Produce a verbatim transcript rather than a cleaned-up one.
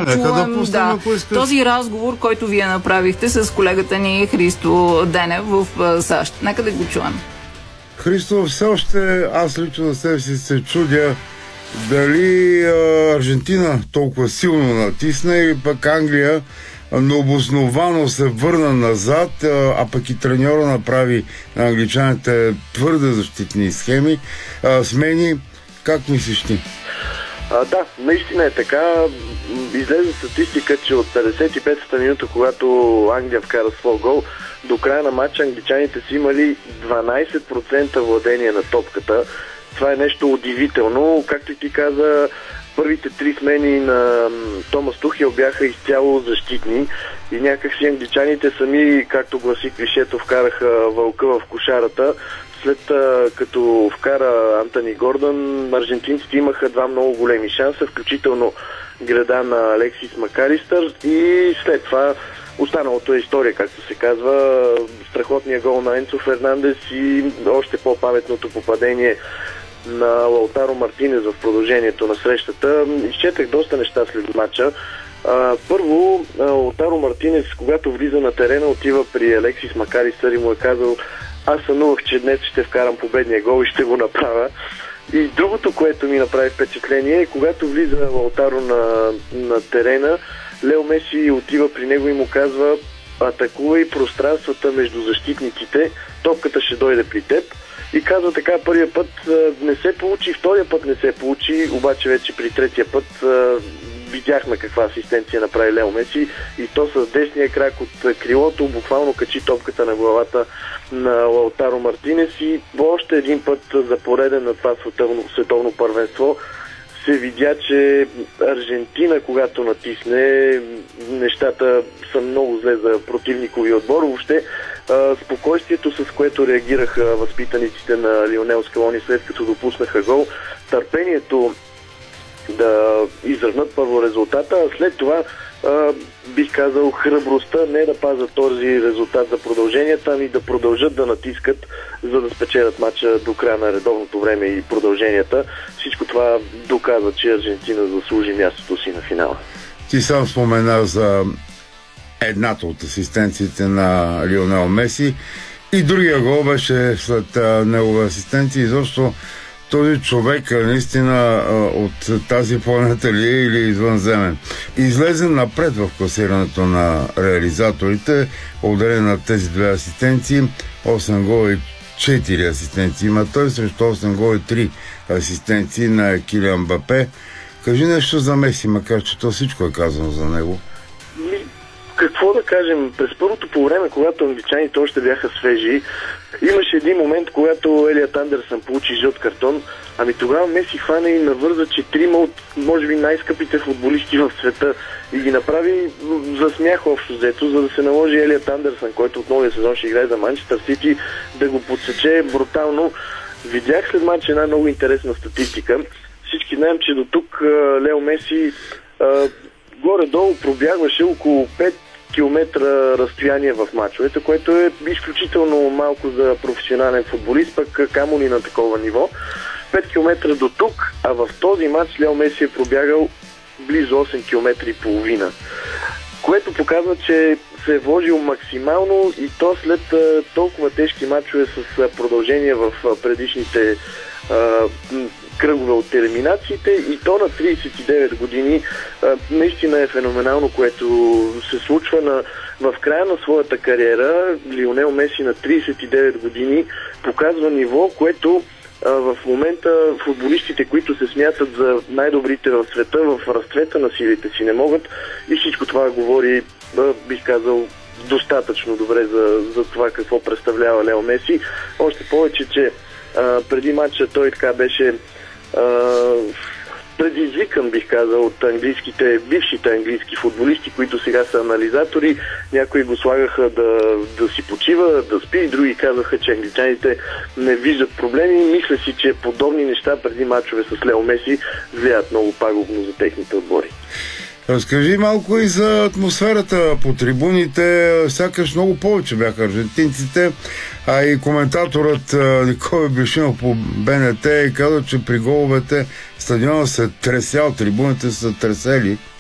да чуем да, да този разговор, който вие направихте с колегата ни Христо Денев в САЩ. Нека да го чуем. Христо, все още аз лично на себе си се чудя дали а, Аржентина толкова силно натисна или пък Англия необосновано се върна назад, а, а пък и треньора направи на англичаните твърде защитни схеми, а, смени. Как мислиш ти? А, да, наистина е така. Излезе статистика, че от петдесет и петата минута, когато Англия вкара своя гол, до края на матча англичаните си имали дванайсет процента владение на топката. Това е нещо удивително. Както и ти каза, първите три смени на Томас Тухел бяха изцяло защитни и някак си англичаните сами, както гласи клишето, вкараха вълка в кошарата. След като вкара Антони Гордън, аржентинците имаха два много големи шанса, включително града на Алексис Макалистър, и след това останалото е история, както се казва. Страхотния гол на Енцо Фернандес и още по-паметното попадение на Лаутаро Мартинес в продължението на срещата. Изчетах доста неща след матча. А, първо, Лаутаро Мартинес, когато влиза на терена, отива при Алексис Макалистър и му е казал: аз сънувах, че днес ще вкарам победния гол и ще го направя. И другото, което ми направи впечатление, е когато влиза Лаутаро на, на терена, Лео Меси отива при него и му казва: атакувай пространствата между защитниците, топката ще дойде при теб. И казва така: първия път не се получи, втория път не се получи, обаче вече при третия път видяхме каква асистенция направи Лео Меси, и то с десния крак от крилото буквално качи топката на главата на Лаутаро Мартинес и още един път за пореден на това световно, световно първенство се видя, че Аржентина, когато натисне, нещата са много зле за противникови отбор. Въобще спокойствието, с което реагираха възпитаниците на Лионел Скалони след като допуснаха гол, търпението да изравнат първо резултата, а след това а, бих казал храбростта не да пазят този резултат за продълженията, ами да продължат да натискат, за да спечелят матча до края на редовното време и продълженията. Всичко това доказва, че Аржентина заслужи мястото си на финала. Ти сам спомена за едната от асистенциите на Лионел Меси и другия гол беше след а, негова асистенция. Изобщо този човек наистина от тази планета ли е или извънземен. Излезе напред в класирането на реализаторите, благодарение на тези две асистенции, осем гола и четири асистенции има той, срещу осем гола и три асистенции на Килиан Мбапе. Кажи нещо за Меси, макар че то всичко е казано за него. Какво да кажем? През първото по време, когато англичаните още бяха свежи, имаше един момент, когато Елиот Андерсън получи жълт картон, ами тогава Меси хвана и навърза четирима от, може би, най-скъпите футболисти в света и ги направи за смях общо взето, за да се наложи Елиот Андерсън, който от новия сезон ще играе за Манчестър Сити, да го подсече брутално. Видях след матча една много интересна статистика. Всички знаем, че до тук Лео Меси а, горе-долу пробягваше около пет километра разстояние в мачовете, което е изключително малко за професионален футболист, пък камо ли на такова ниво. пет километра до тук, а в този матч Лео Меси е пробягал близо осем километра и половина, което показва, че се е вложил максимално, и то след толкова тежки мачове с продължение в предишните кръгове от елиминациите, и то на трийсет и девет години. Наистина е феноменално, което се случва на, в края на своята кариера. Лионел Меси на трийсет и девет години показва ниво, което а, в момента футболистите, които се смятат за най-добрите в света, в разцвета на силите си не могат, и всичко това говори, да, бих казал, достатъчно добре за, за това какво представлява Лео Меси. Още повече, че а, преди матча той така беше Uh, предизвикан, бих казал, от английските, бившите английски футболисти, които сега са анализатори. Някои го слагаха да, да си почива, да спи, други казаха, че англичаните не виждат проблеми. Мисля си, че подобни неща преди мачове с Лео Меси влияят много пагубно за техните отбори. Разкажи малко и за атмосферата по трибуните. Сякаш много повече бяха аржентинците, а и коментаторът Никола Бешинов по БНТ каза, че при головете стадиона се тресял, трибуните са тресели.